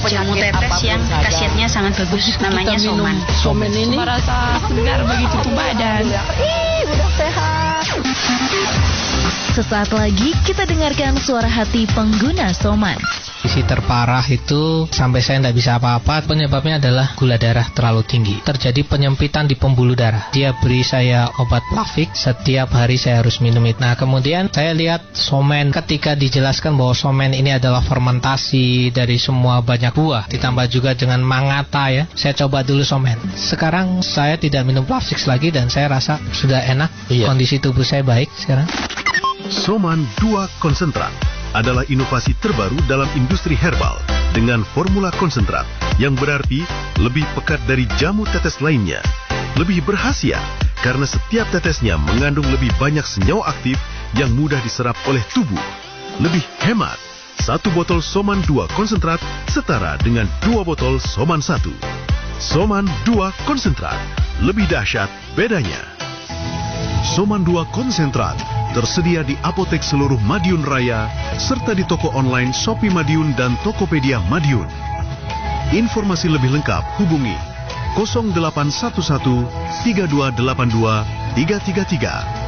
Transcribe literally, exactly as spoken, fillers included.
jamu tetes yang khasiatnya sangat bagus, namanya Soman. Soman ini merasa segar begitu tubuh badan. Ih, udah sehat. Sesaat lagi kita dengarkan suara hati pengguna Soman. Isi terparah itu sampai saya tidak bisa apa-apa. Penyebabnya adalah gula darah terlalu tinggi. Terjadi penyempitan di pembuluh darah. Dia beri saya obat Plavix, setiap hari saya harus minum itu. Nah kemudian saya lihat Soman, ketika dijelaskan bahwa Soman ini adalah fermentasi dari semua banyak buah, ditambah juga dengan mangata ya. Saya coba dulu Soman. Sekarang saya tidak minum Plavix lagi dan saya rasa sudah enak. Iya. Kondisi tubuh saya baik sekarang. Soman dua Konsentrat adalah inovasi terbaru dalam industri herbal dengan formula konsentrat yang berarti lebih pekat dari jamu tetes lainnya. Lebih berkhasiat karena setiap tetesnya mengandung lebih banyak senyawa aktif yang mudah diserap oleh tubuh. Lebih hemat, satu botol Soman dua Konsentrat setara dengan dua botol Soman satu. Soman dua Konsentrat, lebih dahsyat bedanya. Soman dua Konsentrat tersedia di apotek seluruh Madiun Raya, serta di toko online Shopee Madiun dan Tokopedia Madiun. Informasi lebih lengkap hubungi nol delapan satu satu tiga dua delapan dua tiga tiga tiga.